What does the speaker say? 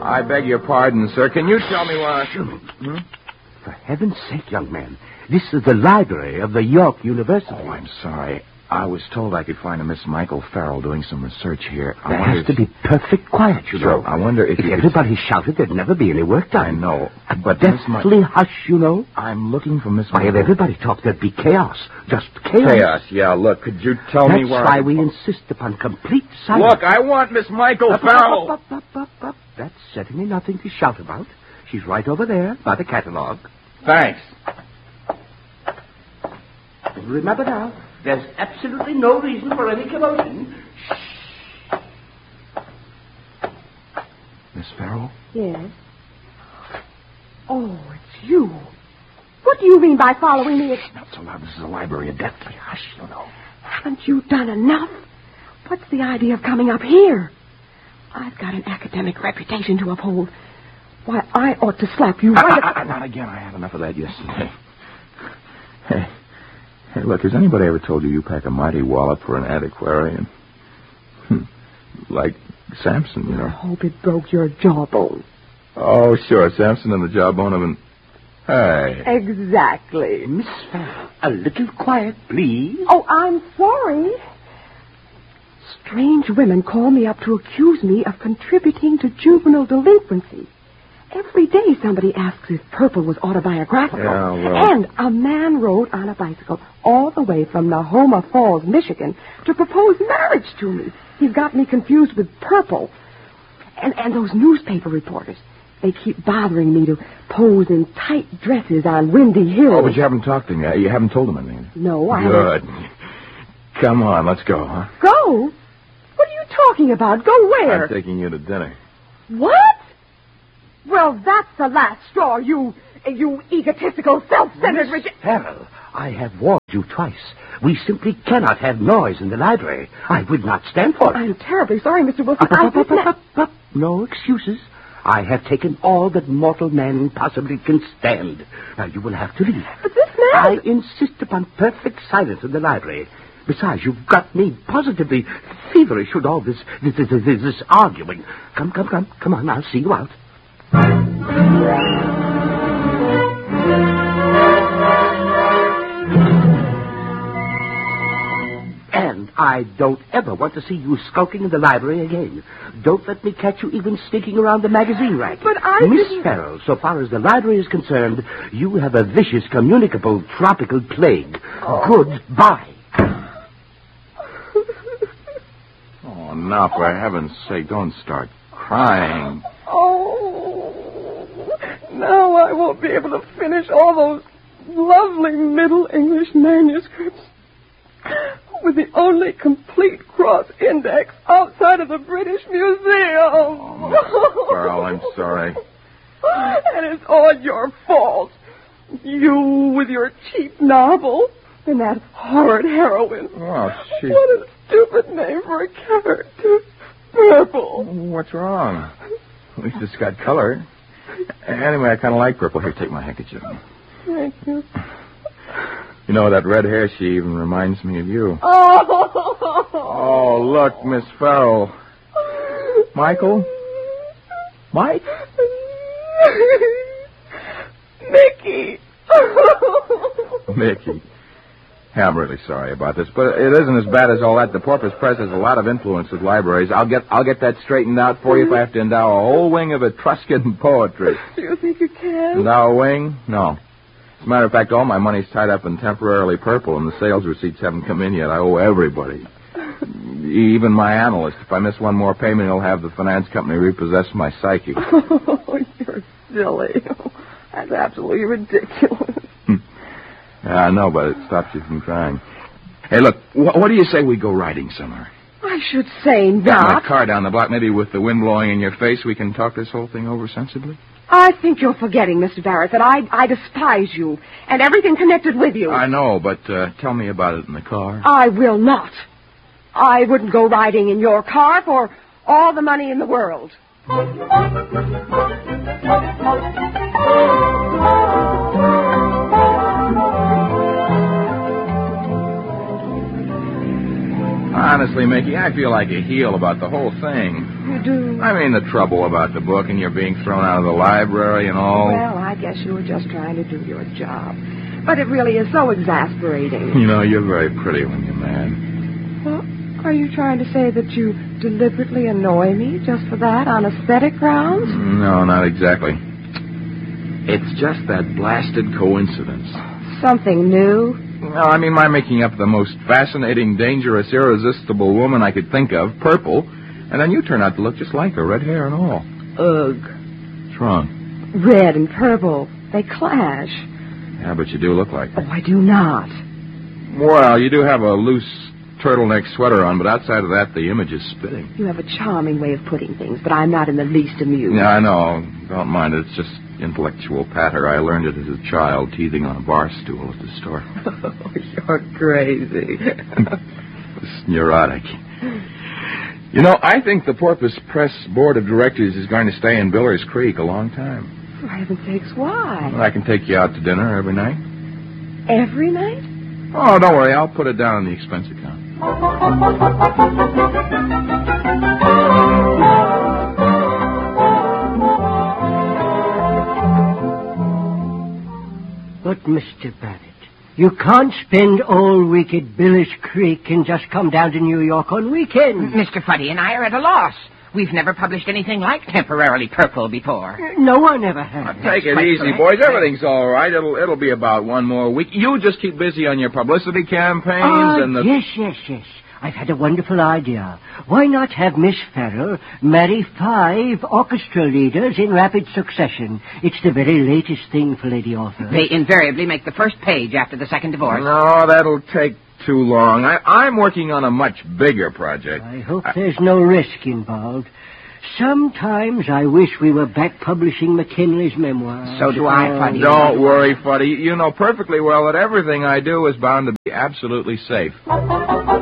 I beg your pardon, sir. Can you tell me where For heaven's sake, young man, this is the library of the York University. Oh, I'm sorry. I was told I could find a Miss Michael Farrell doing some research here. There has to be perfect quiet, you know. I wonder if everybody shouted, there'd never be any work done. I know. But deathly hush, you know. I'm looking for Miss Michael. If everybody talked, there'd be chaos. Just chaos. Chaos, yeah. Look, could you tell me where... That's why we insist upon complete silence. Look, I want Miss Michael Farrell. Up. That's certainly nothing to shout about. She's right over there by the catalog. Thanks. Remember now, there's absolutely no reason for any commotion. Shh. Miss Farrell? Yes. Oh, it's you. What do you mean by following me? Not so loud. This is a library of deathly hush, you know. Haven't you done enough? What's the idea of coming up here? I've got an academic reputation to uphold. Why, I ought to slap you right... Not again. I had enough of that yesterday. Hey, look, has anybody ever told you pack a mighty wallop for an antiquarian? Like Samson, you know. I hope it broke your jawbone. Oh, sure, Samson and the jawbone of an... Hey. Exactly. Miss Farrell, a little quiet, please. Oh, I'm sorry. Strange women call me up to accuse me of contributing to juvenile delinquency. Every day somebody asks if Purple was autobiographical. Yeah, well... And a man rode on a bicycle all the way from Nahoma Falls, Michigan, to propose marriage to me. He's got me confused with Purple. And those newspaper reporters, they keep bothering me to pose in tight dresses on windy hills. Oh, but you haven't talked to him yet. You haven't told him anything. No, I haven't. Good. Come on, let's go, huh? Go? What are you talking about? Go where? I'm taking you to dinner. What? Well, that's the last straw, you egotistical, self-centered... Miss Farrell, I have warned you twice. We simply cannot have noise in the library. I would not stand for it. I'm terribly sorry, Mr. Wilson. No excuses. I have taken all that mortal man possibly can stand. Now, you will have to leave. But this man... I insist upon perfect silence in the library. Besides, you've got me positively feverish with all this arguing. Come on, I'll see you out. And I don't ever want to see you skulking in the library again. Don't let me catch you even sneaking around the magazine rack. But Miss Farrell, so far as the library is concerned, you have a vicious, communicable, tropical plague. Goodbye. Oh, now, for heaven's sake, don't start crying. Oh, now I won't be able to finish all those lovely Middle English manuscripts with the only complete cross index outside of the British Museum. Oh, Miss Farrell, I'm sorry. And it's all your fault. You with your cheap novel and that horrid heroine. Oh, she's... What a stupid name for a character. Purple. What's wrong? At least it's got color. Anyway, I kind of like purple. Here, take my handkerchief. Thank you. You know, that red hair, she even reminds me of you. Oh, look, Miss Farrell. Michael? Mike? Mickey. Mickey. Yeah, I'm really sorry about this, but it isn't as bad as all that. The Porpoise Press has a lot of influence with libraries. I'll get that straightened out for you if I have to endow a whole wing of Etruscan poetry. Do you think you can? Endow a wing? No. As a matter of fact, all my money's tied up in temporarily purple, and the sales receipts haven't come in yet. I owe everybody. Even my analyst. If I miss one more payment, he'll have the finance company repossess my psyche. Oh, you're silly. That's absolutely ridiculous. Yeah, I know, but it stops you from crying. Hey, look, what do you say we go riding somewhere? I should say Got not. my car down the block. Maybe with the wind blowing in your face, we can talk this whole thing over sensibly? I think you're forgetting, Mr. Barrett, that I despise you and everything connected with you. I know, but tell me about it in the car. I will not. I wouldn't go riding in your car for all the money in the world. Honestly, Mickey, I feel like a heel about the whole thing. You to do? I mean, the trouble about the book and you're being thrown out of the library and all. Well, I guess you were just trying to do your job. But it really is so exasperating. You know, you're very pretty when you're mad. Well, are you trying to say that you deliberately annoy me just for that, on aesthetic grounds? No, not exactly. It's just that blasted coincidence. Something new? No, I mean, my making up the most fascinating, dangerous, irresistible woman I could think of, purple, and then you turn out to look just like her, red hair and all. Ugh. What's wrong? Red and purple. They clash. Yeah, but you do look like her. Oh, I do not. Well, you do have a loose turtleneck sweater on, but outside of that, the image is spitting. You have a charming way of putting things, but I'm not in the least amused. Yeah, I know. Don't mind it. It's just intellectual patter. I learned it as a child, teething on a bar stool at the store. Oh, you're crazy. It's neurotic. You know, I think the Porpoise Press Board of Directors is going to stay in Biller's Creek a long time. For heaven's sakes, why? I can take you out to dinner every night. Every night? Oh, don't worry. I'll put it down on the expense account. But, Mr. Babbitt, you can't spend all week at Biller's Creek and just come down to New York on weekends. Mr. Fuddy and I are at a loss. We've never published anything like Temporarily Purple before. No one ever has. Take it quite easy, correct. boys. Everything's all right. It'll be about one more week. You just keep busy on your publicity campaigns and the... Yes. I've had a wonderful idea. Why not have Miss Farrell marry 5 orchestra leaders in rapid succession? It's the very latest thing for lady authors. They invariably make the first page after the second divorce. No, that'll take too long. I'm working on a much bigger project. I hope there's no risk involved. Sometimes I wish we were back publishing McKinley's memoirs. So do I, Fuddy. Don't worry, Fuddy. You know perfectly well that everything I do is bound to be absolutely safe.